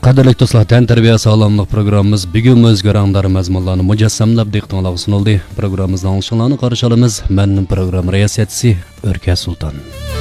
Qadrli do'stlar, tan tarbiya sog'lomlik programmamiz bugun o'zgaranglar mazmunlarni mujassamlab diqqatingizga sunildi. Programmamizning anglashlarni qarshi olamiz. Men program riyosatchisi O'rka Sulton.